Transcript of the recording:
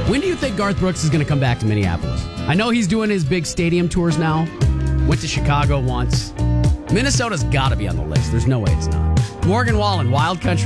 When do you think Garth Brooks is going to come back to Minneapolis? I know he's doing his big stadium tours now. Went to Chicago once. Minnesota's got to be on the list. There's no way it's not. Morgan Wallen, Wild Country.